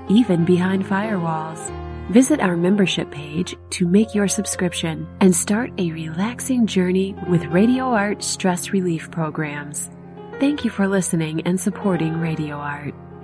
even behind firewalls. Visit our membership page to make your subscription and start a relaxing journey with Radio Art stress relief programs. Thank you for listening and supporting Radio Art.